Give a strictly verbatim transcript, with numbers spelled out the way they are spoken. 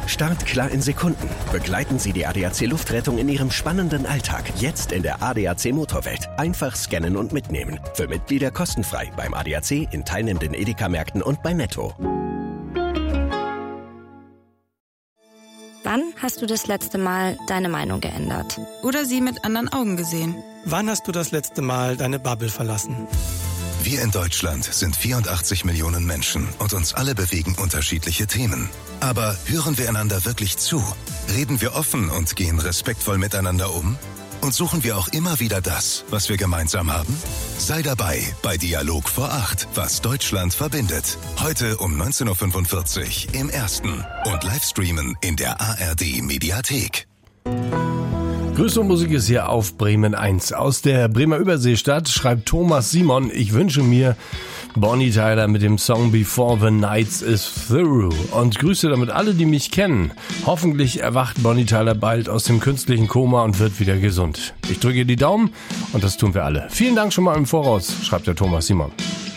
Start klar in Sekunden. Begleiten Sie die A D A C Luftrettung in Ihrem spannenden Alltag. Jetzt in der A D A C Motorwelt. Einfach scannen und mitnehmen. Für Mitglieder kostenfrei beim A D A C, in teilnehmenden Edeka-Märkten und bei Netto. Wann hast du das letzte Mal deine Meinung geändert? Oder sie mit anderen Augen gesehen? Wann hast du das letzte Mal deine Bubble verlassen? Wir in Deutschland sind vierundachtzig Millionen Menschen und uns alle bewegen unterschiedliche Themen. Aber hören wir einander wirklich zu? Reden wir offen und gehen respektvoll miteinander um? Und suchen wir auch immer wieder das, was wir gemeinsam haben? Sei dabei bei Dialog vor acht, was Deutschland verbindet. Heute um neunzehn Uhr fünfundvierzig im Ersten und Livestreamen in der A R D Mediathek. Grüße und Musik ist hier auf Bremen eins. Aus der Bremer Überseestadt schreibt Thomas Simon, ich wünsche mir Bonnie Tyler mit dem Song Before the Night is Through und grüße damit alle, die mich kennen. Hoffentlich erwacht Bonnie Tyler bald aus dem künstlichen Koma und wird wieder gesund. Ich drücke die Daumen und das tun wir alle. Vielen Dank schon mal im Voraus, schreibt der Thomas Simon.